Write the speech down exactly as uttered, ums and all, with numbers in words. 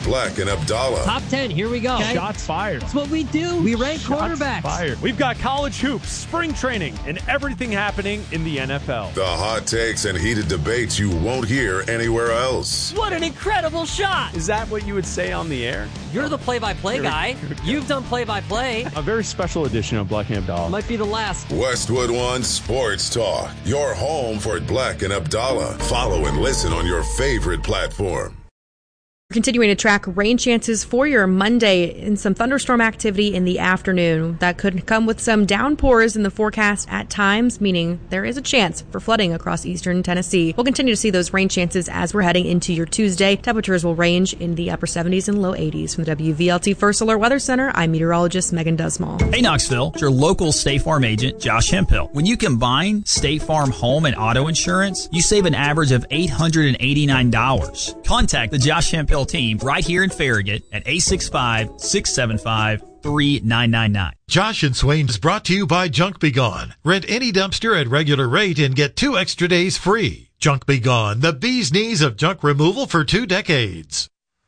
Black and Abdallah. Top ten, here we go. Okay. Shots fired. That's what we do. We rank Shots quarterbacks. Fired. We've got college hoops, spring training, and everything happening in the N F L. The hot takes and heated debates you won't hear anywhere else. What an incredible shot. Is that what you would say on the air? You're the play-by-play guy. You've done play-by-play. A very special edition of Black and Abdallah. Might be the last. Westwood One Sports Talk. Your home for Black and Abdallah. Follow and listen on your favorite platform. Continuing to track rain chances for your Monday and some thunderstorm activity in the afternoon. That could come with some downpours in the forecast at times, meaning there is a chance for flooding across eastern Tennessee. We'll continue to see those rain chances as we're heading into your Tuesday. Temperatures will range in the upper seventies and low eighties. From the W V L T First Alert Weather Center, I'm meteorologist Megan Dusmall. Hey Knoxville, it's your local State Farm agent, Josh Hemphill. When you combine State Farm home and auto insurance, you save an average of eight hundred eighty-nine dollars. Contact the Josh Hemphill team right here in Farragut at eight six five, six seven five, three nine nine nine. Josh and Swain is brought to you by Junk Be Gone. Rent any dumpster at regular rate and get two extra days free. Junk Be Gone, the bee's knees of junk removal for two decades.